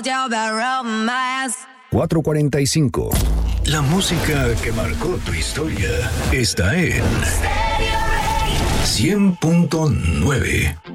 4:45. La música que marcó tu historia está en 100.9.